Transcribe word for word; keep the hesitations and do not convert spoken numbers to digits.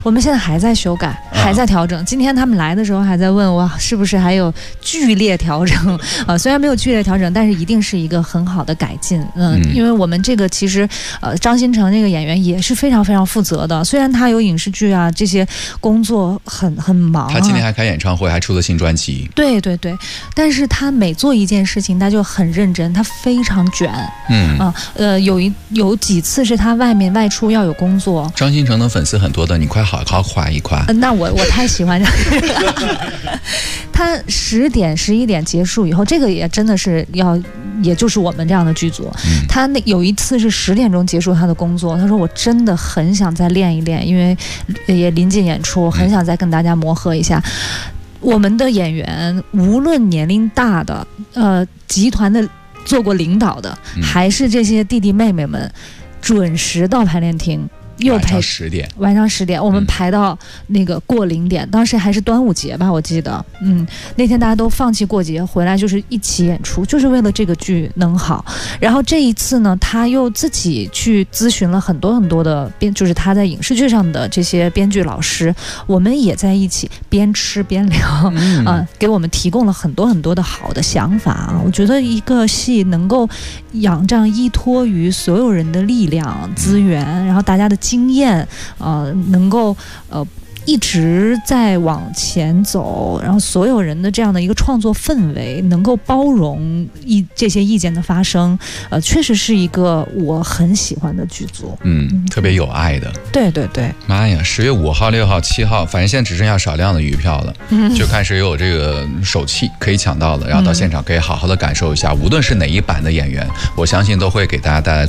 我们现在还在修改，还在调整。今天他们来的时候还在问我，是不是还有剧烈调整啊、呃？虽然没有剧烈调整，但是一定是一个很好的改进。嗯，嗯因为我们这个其实，呃，张新成这个演员也是非常非常负责的。虽然他有影视剧啊这些工作很很忙、啊， 他今年还开演唱会，还出了新专辑。 对对对，但是他每做一件事情，他就很认真，他非常卷。嗯啊呃，有一有几次是他外面外出要有工作。 张新成的粉丝很多的，你快好好夸一夸。 呃、那我我太喜欢这个。他十点十一点结束以后，这个也真的是要，也就是我们这样的剧组。嗯、他那有一次是十点钟结束他的工作，他说我真的很想再练一练，因为也临近演出，很想再跟大家磨合一下。嗯、我们的演员无论年龄大的，呃，集团的做过领导的，嗯、还是这些弟弟妹妹们，准时到排练厅。又晚上十点， 晚上十点，我们排到那个过零点，嗯、当时还是端午节吧，我记得，嗯，那天大家都放弃过节，回来就是一起演出，就是为了这个剧能好。然后这一次呢，他又自己去咨询了很多很多的编，就是他在影视剧上的这些编剧老师，我们也在一起边吃边聊，啊、嗯呃，给我们提供了很多很多的好的想法啊。我觉得一个戏能够仰仗依托于所有人的力量资源，然后大家的经验，呃，能够呃一直在往前走，然后所有人的这样的一个创作氛围，能够包容意这些意见的发生，呃，确实是一个我很喜欢的剧组， 嗯，嗯特别有爱的。 对对对， 妈呀，十月五号、六号、七号，反正现在只剩下少量的余票了，嗯、就看谁有这个手气可以抢到了，然后到现场可以好好的感受一下，嗯、无论是哪一版的演员，我相信都会给大家带来最